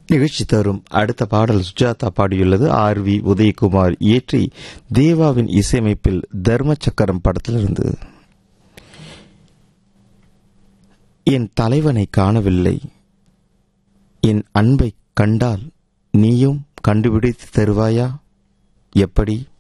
நிகழ்ச்சி தரும் அடுத்த பாடல் சுஜாதா பாடியுள்ளது. ஆர்.வி. உதயகுமார் இயற்றி தேவாவின் இசையமைப்பில் தர்ம சக்கரம் படத்திலிருந்து. என் தலைவனை காணவில்லை, என் அன்பை கண்டால் நீயும் கண்டுபிடித்து தருவாயா? எப்படி?